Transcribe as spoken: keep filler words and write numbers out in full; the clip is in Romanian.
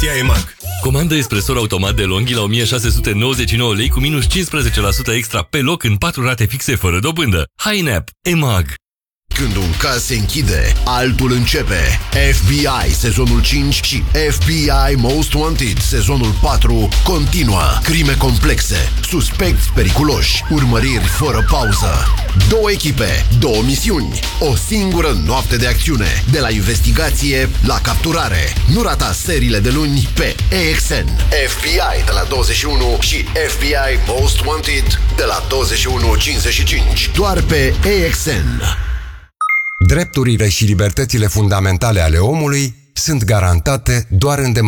promoția E M A G. Comandă espresor automat de Longhi la o mie șase sute nouăzeci și nouă lei cu minus cincisprezece la sută extra pe loc în patru rate fixe fără dobândă. Hai în app. E M A G. Când un caz se închide, altul începe. F B I sezonul cinci și F B I Most Wanted sezonul patru continuă. Crime complexe, suspecți periculoși, urmăriri fără pauză. Două echipe, două misiuni, o singură noapte de acțiune. De la investigație la capturare. Nu rata seriile de luni pe A X N. F B I de la douăzeci și unu și F B I Most Wanted de la douăzeci și unu cincizeci și cinci. Doar pe A X N. Drepturile și libertățile fundamentale ale omului sunt garantate doar în democrație.